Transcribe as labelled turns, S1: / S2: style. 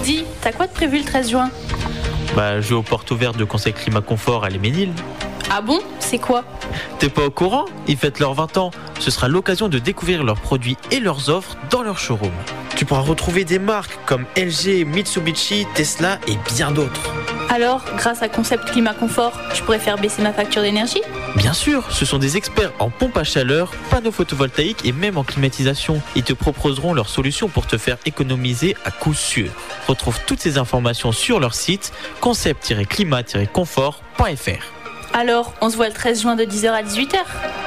S1: Dis, t'as quoi de prévu le 13 juin ?
S2: Je vais aux portes ouvertes de Conseil Climat Confort à Léménil.
S1: Ah bon ? C'est quoi ?
S2: T'es pas au courant ? Ils fêtent leurs 20 ans. Ce sera l'occasion de découvrir leurs produits et leurs offres dans leur showroom. Tu pourras retrouver des marques comme LG, Mitsubishi, Tesla et bien d'autres.
S1: Alors, grâce à Concept Climat Confort, je pourrais faire baisser ma facture d'énergie ?
S2: Bien sûr, ce sont des experts en pompe à chaleur, panneaux photovoltaïques et même en climatisation. Ils te proposeront leurs solutions pour te faire économiser à coup sûr. Retrouve toutes ces informations sur leur site concept-climat-confort.fr.
S1: Alors, on se voit le 13 juin de 10h à 18h.